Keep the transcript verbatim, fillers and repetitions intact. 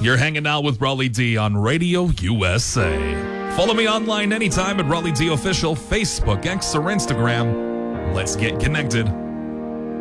You're hanging out with Raleigh D on Radio U S A. Follow me online anytime at Raleigh D Official, Facebook, X, or Instagram. Let's get connected.